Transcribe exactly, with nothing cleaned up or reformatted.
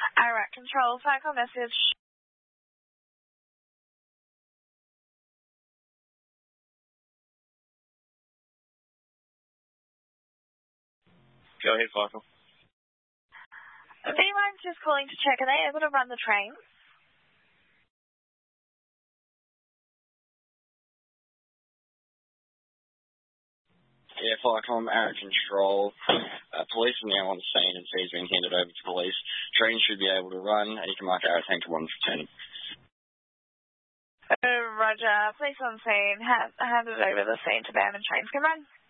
Iraq Control, cycle message. Go ahead, Cycle. V-Line's just calling to check. Are they able to run the train? Yeah, Flycom, Arrow Control. Uh, police are now on the scene and he's been handed over to police. Train should be able to run, and you can mark Arrow Tank to one for ten. Uh, Roger. Police on scene. Ha- handed over the scene to them and trains can run.